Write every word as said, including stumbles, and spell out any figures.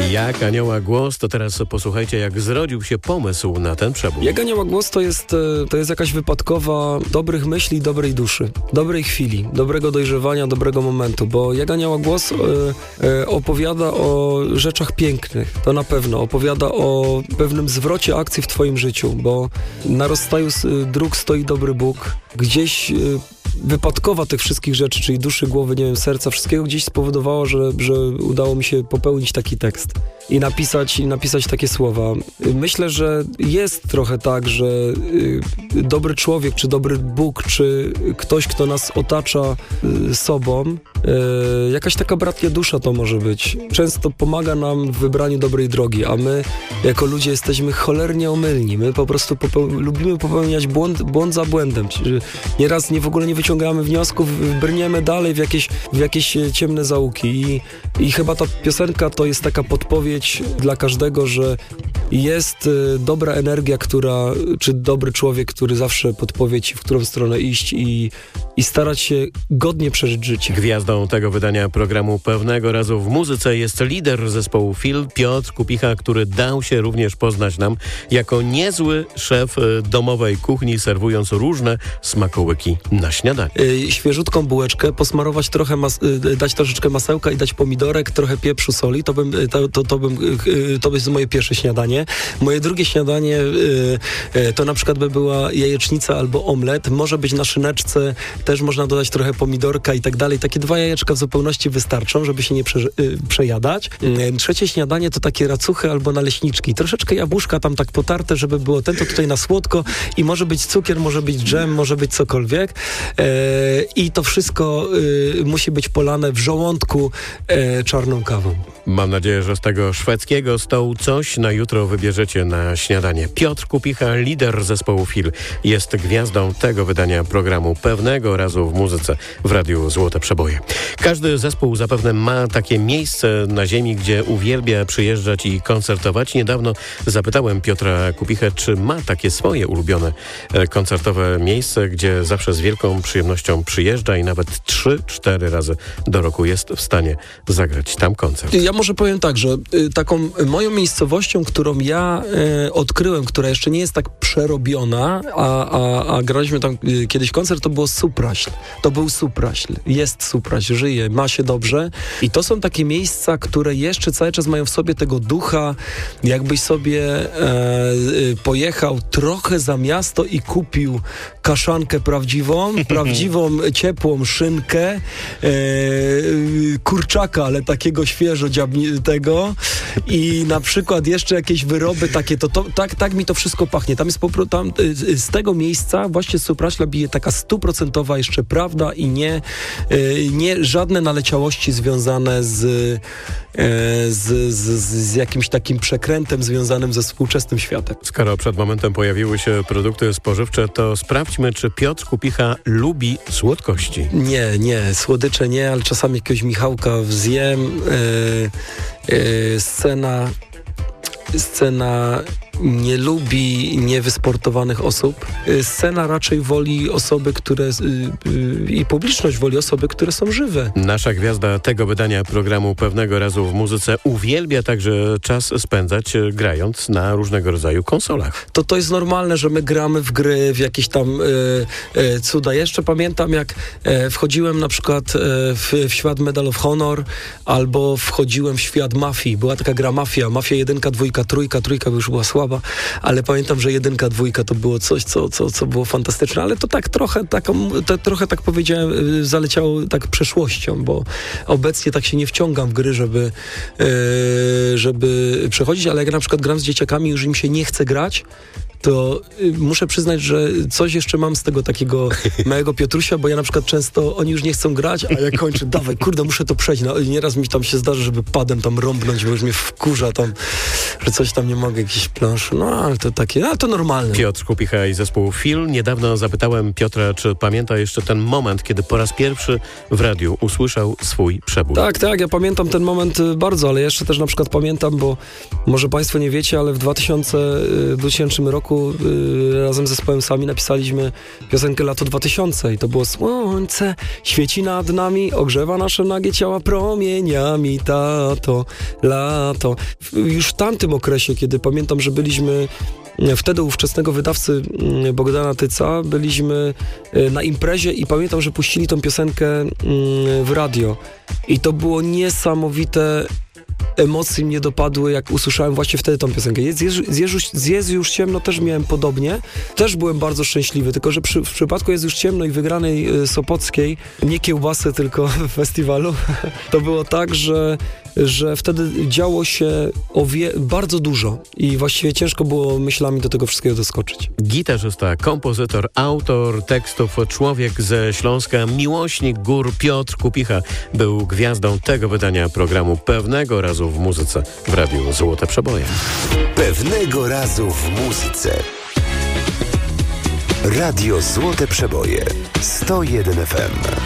Jak anioła głos, to teraz posłuchajcie, jak zrodził się pomysł na ten przebój. Jak anioła głos to jest, to jest jakaś wypadkowa dobrych myśli, dobrej duszy, dobrej chwili, dobrego dojrzewania, dobrego momentu, bo jak anioła głos e, e, opowiada o rzeczach pięknych, to na pewno, opowiada o pewnym zwrocie akcji w twoim życiu, bo na rozstaju dróg stoi dobry Bóg, gdzieś e, wypadkowa tych wszystkich rzeczy, czyli duszy, głowy, nie wiem, serca, wszystkiego gdzieś spowodowało, że, że udało mi się popełnić taki tekst i napisać, i napisać takie słowa. Myślę, że jest trochę tak, że y, dobry człowiek, czy dobry Bóg, czy ktoś, kto nas otacza y, sobą, y, jakaś taka bratnia dusza to może być. Często pomaga nam w wybraniu dobrej drogi, a my jako ludzie jesteśmy cholernie omylni. My po prostu popeł- lubimy popełniać błąd, błąd za błędem. Nieraz nie w ogóle nie wyciągamy wniosków, brniemy dalej w jakieś, w jakieś ciemne zaułki. I, I chyba ta piosenka to jest taka podpowiedź dla każdego, że jest y, dobra energia, która, czy dobry człowiek, który zawsze podpowie ci, w którą stronę iść i, i starać się godnie przeżyć życie. Gwiazdą tego wydania programu Pewnego Razu w Muzyce jest lider zespołu Fil, Piotr Kupicha, który dał się również poznać nam jako niezły szef y, domowej kuchni, serwując różne smakołyki na śniadanie. Y, świeżutką bułeczkę, posmarować trochę, mas- y, dać troszeczkę masełka i dać pomidorek, trochę pieprzu, soli, to bym, to, to, to bym, y, to jest moje pierwsze śniadanie. Moje drugie śniadanie y, y, to na przykład by była jajecznica albo omlet. Może być na szyneczce, też można dodać trochę pomidorka i tak dalej. Takie dwa jajeczka w zupełności wystarczą, żeby się nie prze, y, przejadać. Y, trzecie śniadanie to takie racuchy albo naleśniczki. Troszeczkę jabłuszka tam tak potarte, żeby było ten, to tutaj na słodko i może być cukier, może być dżem, może być cokolwiek. Y, I to wszystko y, musi być polane w żołądku y, czarną kawą. Mam nadzieję, że z tego szwedzkiego stołu coś na jutro wybierzecie na śniadanie. Piotr Kupicha, lider zespołu Fil, jest gwiazdą tego wydania programu Pewnego Razu w Muzyce w Radiu Złote Przeboje. Każdy zespół zapewne ma takie miejsce na ziemi, gdzie uwielbia przyjeżdżać i koncertować. Niedawno zapytałem Piotra Kupichę, czy ma takie swoje ulubione koncertowe miejsce, gdzie zawsze z wielką przyjemnością przyjeżdża i nawet trzy, cztery razy do roku jest w stanie zagrać tam koncert. Ja może powiem tak, że y, taką moją miejscowością, którą ja y, odkryłem, która jeszcze nie jest tak przerobiona, a, a, a graliśmy tam y, kiedyś koncert, to było Supraśl. To był Supraśl. Jest Supraśl, żyje, ma się dobrze. I to są takie miejsca, które jeszcze cały czas mają w sobie tego ducha, jakbyś sobie e, y, pojechał trochę za miasto i kupił kaszankę prawdziwą, prawdziwą, ciepłą szynkę, e, kurczaka, ale takiego świeżo tego i na przykład jeszcze jakieś wyroby takie, to, to tak, tak mi to wszystko pachnie. Tam jest po, tam, z tego miejsca właśnie z Supraśla bije taka stuprocentowa jeszcze prawda i nie, nie żadne naleciałości związane z, z, z, z jakimś takim przekrętem związanym ze współczesnym światem. Skoro przed momentem pojawiły się produkty spożywcze, to sprawdźmy, czy Piotr Kupicha lubi słodkości. Nie, nie, słodycze nie, ale czasami jakiegoś Michałka zjem. Yy, yy, scena scena nie lubi niewysportowanych osób. Scena raczej woli osoby, które yy, yy, i publiczność woli osoby, które są żywe. Nasza gwiazda tego wydania programu Pewnego Razu w Muzyce uwielbia także czas spędzać grając na różnego rodzaju konsolach. To to jest normalne, że my gramy w gry, w jakieś tam yy, yy, cuda. Jeszcze pamiętam, jak yy, wchodziłem na przykład yy, w, w świat Medal of Honor albo wchodziłem w świat Mafii. Była taka gra Mafia. Mafia jedynka, dwójka, trójka. Trójka już była słaba, ale pamiętam, że jedynka, dwójka to było coś, co, co, co było fantastyczne, ale to tak trochę, taką, to, trochę tak powiedziałem, zaleciało tak przeszłością, bo obecnie tak się nie wciągam w gry, żeby, yy, żeby przechodzić, ale jak na przykład gram z dzieciakami, już im się nie chce grać, to y, muszę przyznać, że coś jeszcze mam z tego takiego małego Piotrusia, bo ja na przykład często, oni już nie chcą grać, a ja kończę, dawaj, kurde, muszę to przejść. No, nieraz mi tam się zdarzy, żeby padem tam rąbnąć, bo już mnie wkurza tam, że coś tam nie mogę, jakiś plansz. No, ale to takie, no, to normalne. Piotr Kupicha i zespół Fil. Niedawno zapytałem Piotra, czy pamięta jeszcze ten moment, kiedy po raz pierwszy w radiu usłyszał swój przebój. Tak, tak, ja pamiętam ten moment bardzo, ale jeszcze też na przykład pamiętam, bo może Państwo nie wiecie, ale w dwutysięcznym roku roku y, razem z zespołem Sami napisaliśmy piosenkę Lato dwa tysiące i to było słońce świeci nad nami, ogrzewa nasze nagie ciała promieniami, tato, lato. Już w tamtym okresie, kiedy pamiętam, że byliśmy wtedy ówczesnego wydawcy Bogdana Tyca, byliśmy na imprezie i pamiętam, że puścili tą piosenkę w radio i to było niesamowite. Emocje mnie dopadły, jak usłyszałem właśnie wtedy tą piosenkę. Jest, jest, jest, jest już ciemno, też miałem podobnie. Też byłem bardzo szczęśliwy, tylko że przy, w przypadku Jest już ciemno i wygranej y, Sopockiej, nie kiełbasy, tylko w festiwalu, to było tak, że, że wtedy działo się o wie, bardzo dużo i właściwie ciężko było myślami do tego wszystkiego doskoczyć. Gitarzysta, kompozytor, autor tekstów, człowiek ze Śląska, miłośnik gór Piotr Kupicha był gwiazdą tego wydania programu Pewnego Razu w muzyce w Radiu Złote Przeboje. Pewnego razu w muzyce. Radio Złote Przeboje sto jeden F M.